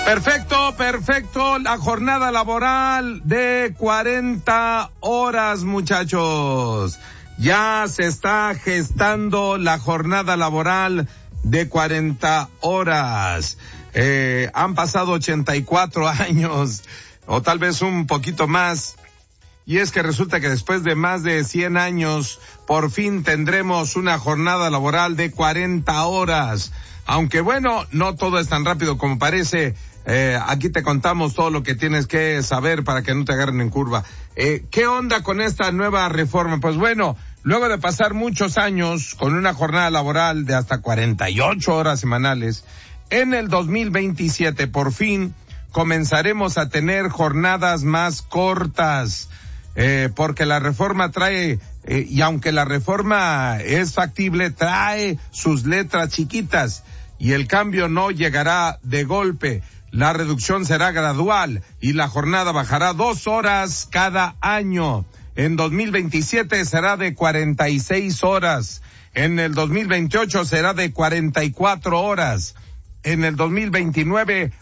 Perfecto, la jornada laboral de 40 horas, muchachos. Ya se está gestando la jornada laboral de 40 horas. Han pasado 84 años, o tal vez un poquito más. Y es que resulta que después de más de 100 años, por fin tendremos una jornada laboral de 40 horas. Aunque bueno, no todo es tan rápido como parece. Aquí te contamos todo lo que tienes que saber para que no te agarren en curva. ¿Qué onda con esta nueva reforma? Pues bueno, luego de pasar muchos años con una jornada laboral de hasta 48 horas semanales, en el 2027 por fin comenzaremos a tener jornadas más cortas, porque la reforma trae, y aunque la reforma es factible, trae sus letras chiquitas y el cambio no llegará de golpe. La reducción será gradual y la jornada bajará 2 horas cada año. En 2027 será de 46 horas. En el 2028 será de 44 horas. En el 2029,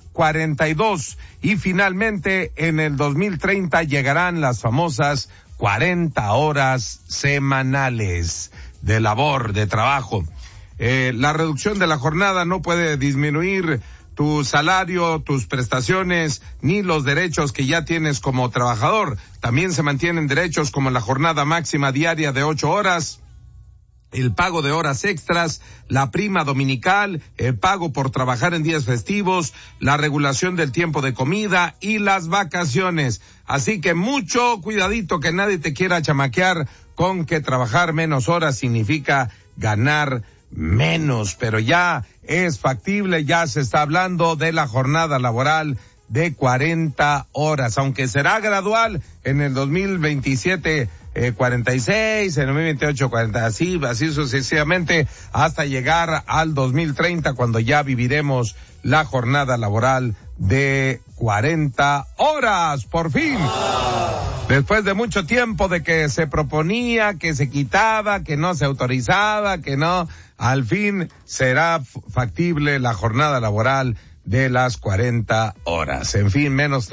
42. Y finalmente, en el 2030 llegarán las famosas 40 horas semanales de labor, de trabajo. La reducción de la jornada no puede disminuir tu salario, tus prestaciones, ni los derechos que ya tienes como trabajador. También se mantienen derechos como la jornada máxima diaria de 8 horas, el pago de horas extras, la prima dominical, el pago por trabajar en días festivos, la regulación del tiempo de comida y las vacaciones. Así que mucho cuidadito, que nadie te quiera chamaquear con que trabajar menos horas significa ganar menos, pero ya es factible, ya se está hablando de la jornada laboral de 40 horas, aunque será gradual. En el 2027 46, en el 2028 40, así sucesivamente hasta llegar al 2030, cuando ya viviremos la jornada laboral de 40 horas, por fin. Después de mucho tiempo de que se proponía, que se quitaba, que no se autorizaba, que no, al fin será factible la jornada laboral de las 40 horas. En fin, menos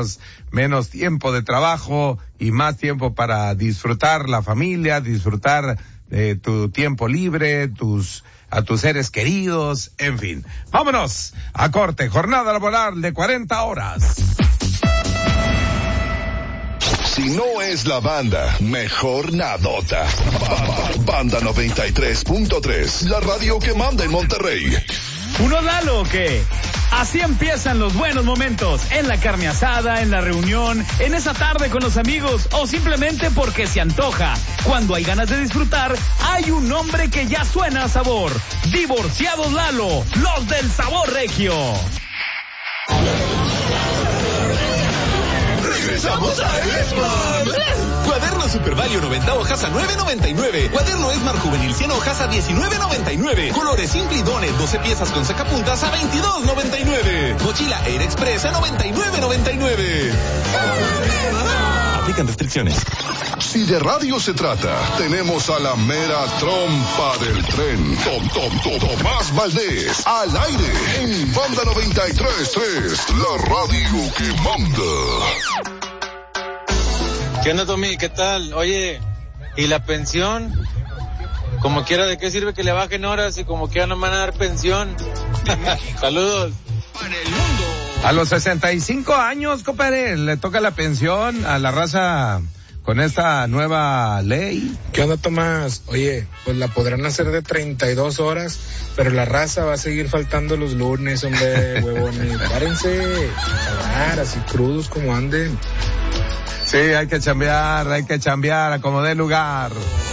tiempo de trabajo y más tiempo para disfrutar la familia, disfrutar de tu tiempo libre, a tus seres queridos, en fin. Vámonos a corte, jornada laboral de 40 horas. Si no es la banda, mejor nadota. Banda 93.3, la radio que manda en Monterrey. ¿Uno Lalo o qué? Así empiezan los buenos momentos, en la carne asada, en la reunión, en esa tarde con los amigos o simplemente porque se antoja. Cuando hay ganas de disfrutar, hay un nombre que ya suena a sabor. Divorciados Lalo, los del sabor regio. ¡Regresamos a Esmar! Cuaderno Super Value 90 hojas a $9.99. Cuaderno Esmar Juvenil 100 hojas a $19.99. Colores Simple y Donet 12 piezas con sacapuntas a $22.99. Mochila Air Express a $99.99. Aplican restricciones. Si de radio se trata, tenemos a la mera trompa del tren. Tomás Valdés, al aire, en Banda 93.3, la radio que manda. ¿Qué onda, Tommy? ¿Qué tal? Oye, ¿y la pensión? Como quiera, ¿de qué sirve que le bajen horas y como quiera no me van a dar pensión? Saludos. A los 65 años, compadre, le toca la pensión a la raza con esta nueva ley. ¿Qué onda, Tomás? Oye, pues la podrán hacer de 32 horas, pero la raza va a seguir faltando los lunes, hombre, huevones. Párense a trabajar así crudos como anden. Sí, hay que chambear, a como dé lugar.